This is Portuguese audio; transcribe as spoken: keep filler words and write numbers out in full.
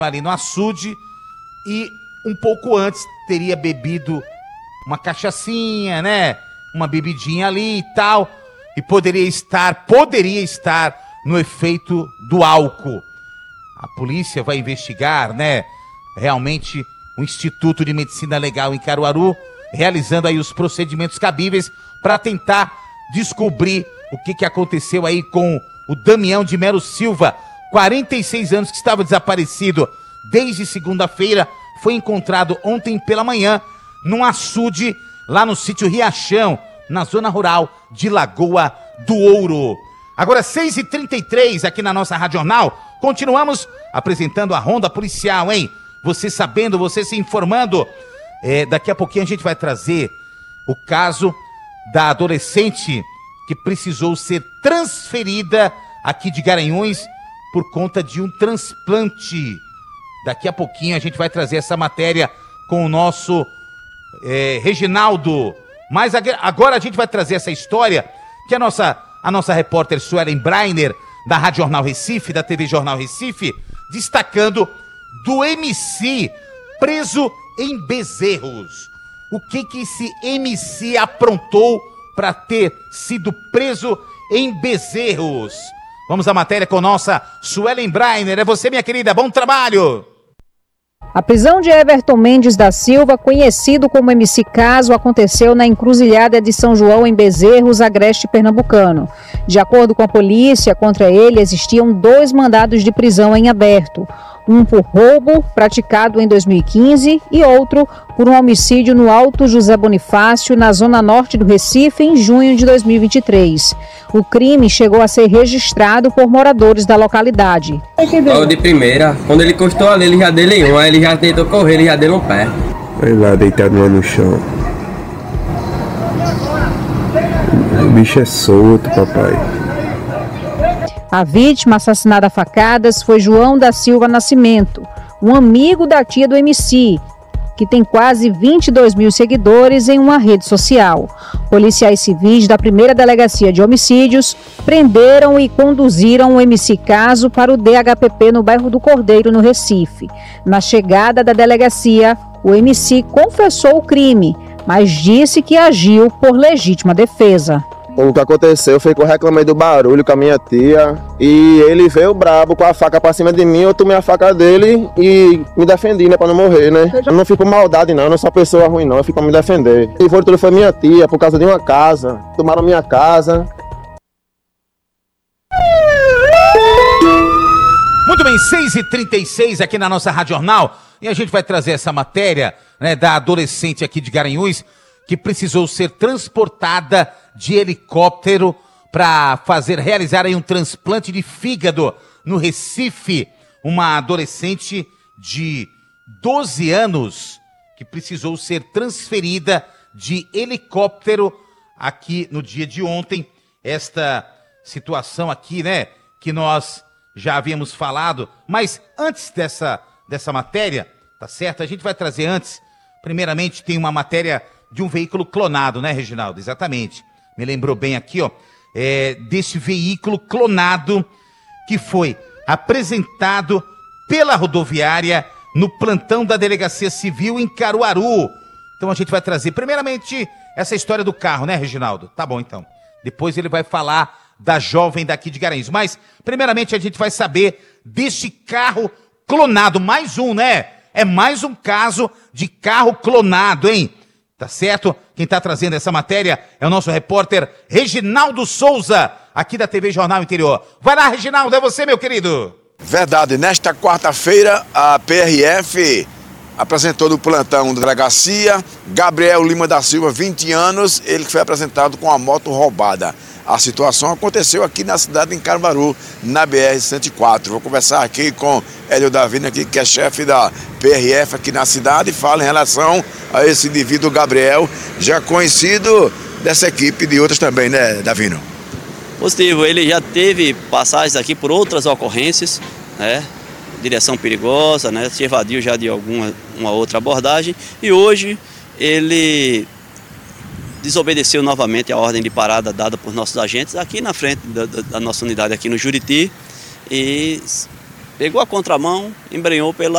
ali no açude e um pouco antes teria bebido uma cachaçinha, né? Uma bebidinha ali e tal, e poderia estar, poderia estar no efeito do álcool. A polícia vai investigar, né? Realmente o Instituto de Medicina Legal em Caruaru, realizando aí os procedimentos cabíveis para tentar descobrir o que, que aconteceu aí com o Damião de Melo Silva, quarenta e seis anos, que estava desaparecido desde segunda-feira, foi encontrado ontem pela manhã num açude lá no sítio Riachão, na zona rural de Lagoa do Ouro. Agora seis e trinta e três aqui na nossa Rádio Jornal, continuamos apresentando a Ronda Policial, hein? Você sabendo, você se informando. É, daqui a pouquinho a gente vai trazer o caso da adolescente que precisou ser transferida aqui de Garanhuns por conta de um transplante. Daqui a pouquinho a gente vai trazer essa matéria com o nosso é, Reginaldo. Mas agora a gente vai trazer essa história que a nossa, a nossa repórter Suelen Breiner, da Rádio Jornal Recife, da T V Jornal Recife, destacando do M C preso em Bezerros. O que que esse M C aprontou para ter sido preso em Bezerros? Vamos à matéria com nossa Suelen Breiner. É você, minha querida, bom trabalho! A prisão de Everton Mendes da Silva, conhecido como M C Caso, aconteceu na encruzilhada de São João, em Bezerros, agreste pernambucano. De acordo com a polícia, contra ele existiam dois mandados de prisão em aberto. Um por roubo, praticado em dois mil e quinze, e outro por um homicídio no Alto José Bonifácio, na zona norte do Recife, em junho de dois mil e vinte e três. O crime chegou a ser registrado por moradores da localidade. Logo de primeira, quando ele encostou ali, ele já deu em um, aí ele já tentou correr, ele já deu no pé. Vai lá, deitado lá no chão. O bicho é solto, papai. A vítima assassinada a facadas foi João da Silva Nascimento, um amigo da tia do M C, que tem quase vinte e dois mil seguidores em uma rede social. Policiais civis da primeira delegacia de homicídios prenderam e conduziram o M C Caso para o D H P P no bairro do Cordeiro, no Recife. Na chegada da delegacia, o M C confessou o crime, mas disse que agiu por legítima defesa. O que aconteceu foi que eu reclamei do barulho com a minha tia e ele veio brabo com a faca pra cima de mim, eu tomei a faca dele e me defendi, né, pra não morrer, né. Eu não fico por maldade não, eu não sou uma pessoa ruim não, eu fico pra me defender. E foi tudo foi minha tia, por causa de uma casa, tomaram minha casa. Muito bem, seis e trinta e seis aqui na nossa Rádio Jornal, e a gente vai trazer essa matéria, né, da adolescente aqui de Garanhuns, que precisou ser transportada de helicóptero para fazer, realizar aí um transplante de fígado no Recife. Uma adolescente de doze anos que precisou ser transferida de helicóptero aqui no dia de ontem. Esta situação aqui, né, que nós já havíamos falado, mas antes dessa, dessa matéria, tá certo? A gente vai trazer antes, primeiramente tem uma matéria de um veículo clonado, né, Reginaldo? Exatamente. Me lembrou bem aqui, ó, é, desse veículo clonado que foi apresentado pela rodoviária no plantão da Delegacia Civil em Caruaru. Então a gente vai trazer, primeiramente, essa história do carro, né, Reginaldo? Tá bom, então. Depois ele vai falar da jovem daqui de Garanhuns. Mas, primeiramente, a gente vai saber desse carro clonado. Mais um, né? É mais um caso de carro clonado, hein? Tá certo? Quem tá trazendo essa matéria é o nosso repórter Reginaldo Souza, aqui da T V Jornal Interior. Vai lá, Reginaldo, é você, meu querido. Verdade, nesta quarta-feira a P R F apresentou no plantão da delegacia Gabriel Lima da Silva, vinte anos, ele que foi apresentado com a moto roubada. A situação aconteceu aqui na cidade de Caruaru, na B R cento e quatro. Vou conversar aqui com Hélio Davino, aqui, que é chefe da P R F aqui na cidade, e fala em relação a esse indivíduo Gabriel, já conhecido dessa equipe e de outras também, né, Davino? Positivo, ele já teve passagens aqui por outras ocorrências, né? Direção perigosa, né? Se evadiu já de alguma uma outra abordagem, e hoje ele desobedeceu novamente a ordem de parada dada por nossos agentes aqui na frente da, da nossa unidade aqui no Juriti, e pegou a contramão, embrenhou pela